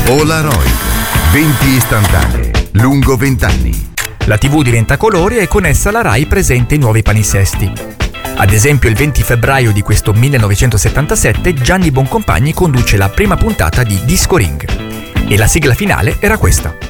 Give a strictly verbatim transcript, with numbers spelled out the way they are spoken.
Polaroid, venti istantanee, lungo venti anni. La tivù diventa colori e con essa la Rai presenta i nuovi palinsesti. Ad esempio il venti febbraio di questo millenovecentosettantasette Gianni Boncompagni conduce la prima puntata di Disco Ring e la sigla finale era questa.